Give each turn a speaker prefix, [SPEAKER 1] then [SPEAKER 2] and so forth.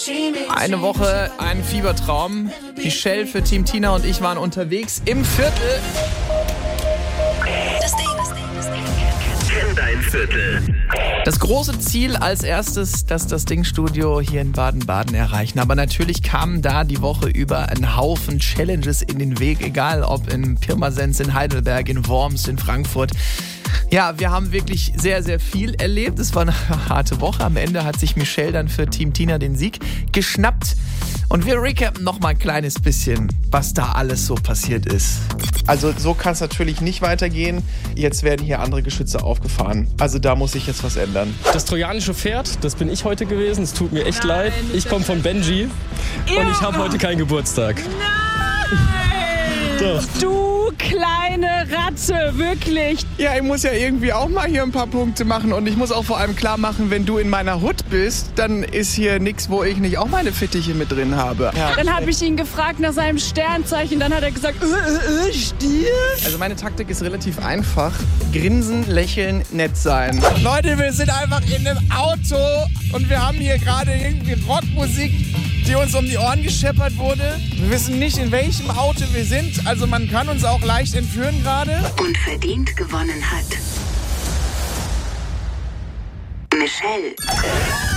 [SPEAKER 1] Eine Woche, ein Fiebertraum. Michelle für Team Tina und ich waren unterwegs im Viertel.
[SPEAKER 2] Kenn dein Viertel.
[SPEAKER 1] Das große Ziel als erstes, das Ding-Studio hier in Baden-Baden erreichen. Aber natürlich kamen da die Woche über ein Haufen Challenges in den Weg. Egal ob in Pirmasens, in Heidelberg, in Worms, in Frankfurt. Ja, wir haben wirklich sehr, sehr viel erlebt. Es war eine harte Woche. Am Ende hat sich Michelle dann für Team Tina den Sieg geschnappt. Und wir recappen noch mal ein kleines bisschen, was da alles so passiert ist.
[SPEAKER 3] Also so kann es natürlich nicht weitergehen. Jetzt werden hier andere Geschütze aufgefahren. Also da muss sich jetzt was ändern.
[SPEAKER 4] Das trojanische Pferd, das bin ich heute gewesen. Es tut mir echt leid. Ich komme von Benji und ich habe heute keinen Geburtstag. Doch.
[SPEAKER 5] Du kleine Ratte, wirklich.
[SPEAKER 3] Ja, ich muss ja irgendwie auch mal hier ein paar Punkte machen. Und ich muss auch vor allem klar machen, wenn du in meiner Hut bist, dann ist hier nichts, wo ich nicht auch meine Fittiche mit drin habe. Ja.
[SPEAKER 5] Dann habe ich ihn gefragt nach seinem Sternzeichen. Dann hat er gesagt, Stier?
[SPEAKER 3] Also meine Taktik ist relativ einfach. Grinsen, lächeln, nett sein. Leute, wir sind einfach in einem Auto und wir haben hier gerade irgendwie Rockmusik, die uns um die Ohren gescheppert wurde. Wir wissen nicht, in welchem Auto wir sind. Also man kann uns auch leicht entführen gerade.
[SPEAKER 6] Und verdient gewonnen hat Michelle.